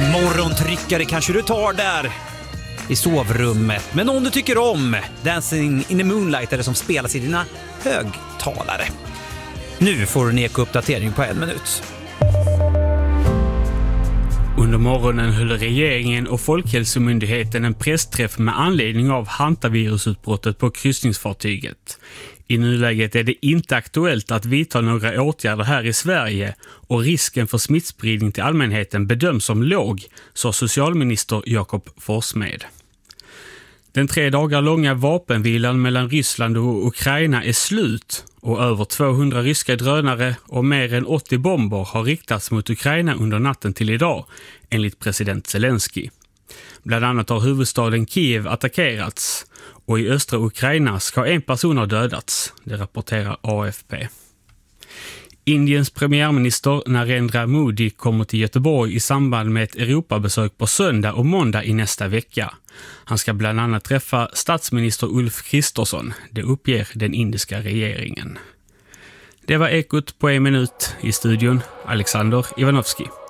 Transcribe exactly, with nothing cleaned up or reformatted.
Morgontryckare kanske du tar där i sovrummet. Men om du tycker om Dancing in the Moonlight är det som spelas i dina högtalare. Nu får du en eko-uppdatering på en minut. Under morgonen höll regeringen och Folkhälsomyndigheten en pressträff med anledning av hantavirusutbrottet på kryssningsfartyget. I nuläget är det inte aktuellt att vidta några åtgärder här i Sverige och risken för smittspridning till allmänheten bedöms som låg, sa socialminister Jakob Forssmed. Den tre dagar långa vapenvilan mellan Ryssland och Ukraina är slut och över tvåhundra ryska drönare och mer än åttio bomber har riktats mot Ukraina under natten till idag, enligt president Zelensky. Bland annat har huvudstaden Kiev attackerats och i östra Ukraina ska en person ha dödats, det rapporterar A F P. Indiens premiärminister Narendra Modi kommer till Göteborg i samband med ett Europabesök på söndag och måndag i nästa vecka. Han ska bland annat träffa statsminister Ulf Kristersson, det uppger den indiska regeringen. Det var Ekot på en minut, i studion Alexander Ivanovski.